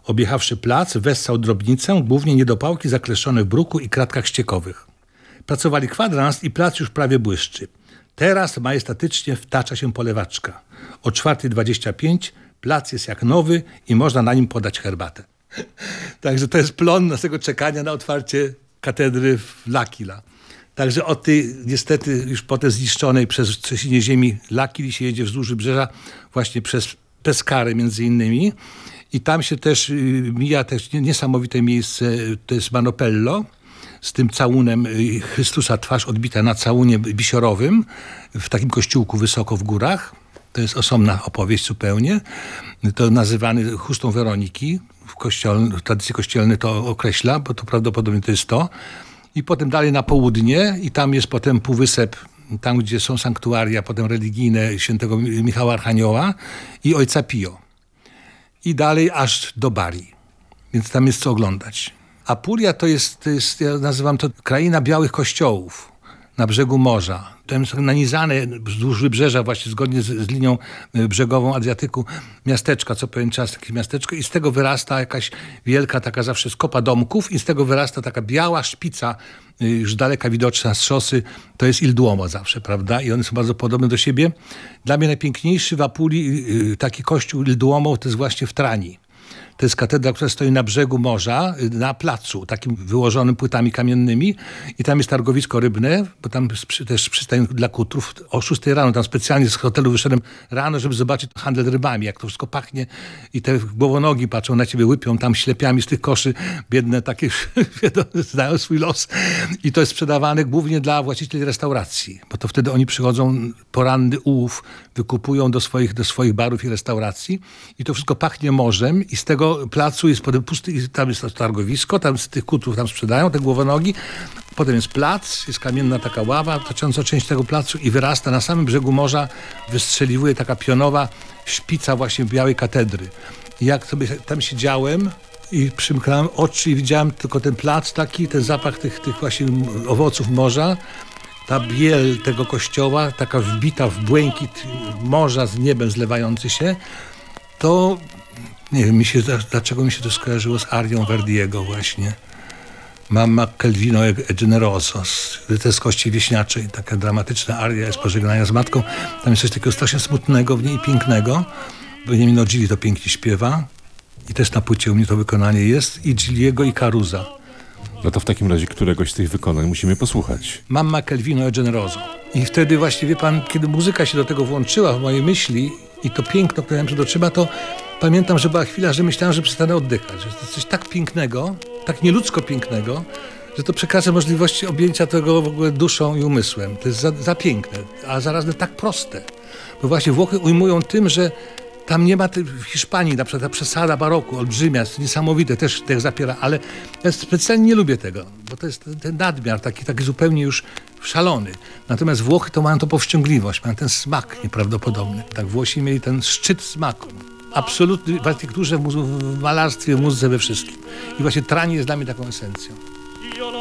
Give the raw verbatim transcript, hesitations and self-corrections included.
Objechawszy plac, wessał drobnicę, głównie niedopałki zakleszczone w bruku i kratkach ściekowych. Pracowali kwadrans i plac już prawie błyszczy. Teraz majestatycznie wtacza się polewaczka. O czwarta dwadzieścia pięć plac jest jak nowy i można na nim podać herbatę. Także to jest plon naszego czekania na otwarcie katedry w L'Aquila. Także od tej niestety już potem zniszczonej przez trzęsienie ziemi L'Aquili się jedzie wzdłuż wybrzeża właśnie przez Pescarę między innymi. I tam się też mija też niesamowite miejsce, to jest Manopello, z tym całunem Chrystusa, twarz odbita na całunie bisiorowym, w takim kościółku wysoko w górach. To jest osobna opowieść zupełnie. To nazywany chustą Weroniki, w, kościol, w tradycji kościelnej to określa, bo to prawdopodobnie to jest to. I potem dalej na południe i tam jest potem półwysep, tam gdzie są sanktuaria potem religijne świętego Michała Archanioła i ojca Pio. I dalej aż do Bari. Więc tam jest co oglądać. Apulia to jest, to jest, ja nazywam to kraina białych kościołów na brzegu morza. Tam są nanizane wzdłuż wybrzeża właśnie zgodnie z, z linią brzegową Adriatyku miasteczka, co pewien czas takie miasteczko i z tego wyrasta jakaś wielka taka zawsze skopa domków i z tego wyrasta taka biała szpica już daleka widoczna z szosy. To jest Il Duomo zawsze, prawda? I one są bardzo podobne do siebie. Dla mnie najpiękniejszy w Apulii taki kościół Il Duomo to jest właśnie w Trani. To jest katedra, która stoi na brzegu morza, na placu, takim wyłożonym płytami kamiennymi i tam jest targowisko rybne, bo tam jest też przystań dla kutrów. O szóstej rano, tam specjalnie z hotelu wyszedłem rano, żeby zobaczyć handel rybami, jak to wszystko pachnie i te głowonogi patrzą na ciebie, łypią tam ślepiami z tych koszy, biedne takie, znają swój los. I to jest sprzedawane głównie dla właścicieli restauracji, bo to wtedy oni przychodzą, poranny ułów wykupują do swoich, do swoich barów i restauracji i to wszystko pachnie morzem i z tego placu jest potem pusty i tam jest to targowisko, tam z tych kutrów tam sprzedają te głowonogi. Potem jest plac, jest kamienna taka ława tocząca część tego placu i wyrasta na samym brzegu morza, wystrzeliwuje taka pionowa szpica właśnie białej katedry. I jak sobie tam siedziałem i przymknąłem oczy i widziałem tylko ten plac taki, ten zapach tych, tych właśnie owoców morza, ta biel tego kościoła, taka wbita w błękit morza z niebem zlewający się, to nie wiem, mi się, dlaczego mi się to skojarzyło z arią Verdiego właśnie. Mamma Calvino e Generoso, to jest Kości Wieśniaczej, taka dramatyczna aria jest pożegnania z matką. Tam jest coś takiego strasznie smutnego w niej i pięknego. Beniamino Gigli to pięknie śpiewa i też na płycie u mnie to wykonanie jest i Gigliego i Caruza. No to w takim razie któregoś z tych wykonań musimy posłuchać. Mamma Calvino e Generoso. I wtedy właśnie, wie pan, kiedy muzyka się do tego włączyła w moje myśli i to piękno, które miałem przed oczyma, to pamiętam, że była chwila, że myślałem, że przestanę oddychać. Że to jest coś tak pięknego, tak nieludzko pięknego, że to przekracza możliwości objęcia tego w ogóle duszą i umysłem. To jest za, za piękne, a zarazem tak proste. Bo właśnie Włochy ujmują tym, że tam nie ma, w Hiszpanii na przykład ta przesada baroku, olbrzymia, jest niesamowite, też tych zapiera, ale ja specjalnie nie lubię tego, bo to jest ten, ten nadmiar taki, taki zupełnie już szalony. Natomiast Włochy to mają tą powściągliwość, mają ten smak nieprawdopodobny. Tak Włosi mieli ten szczyt smaku. Absolutny w architekturze, w malarstwie, w muzyce, we wszystkim. I właśnie Trani jest dla mnie taką esencją.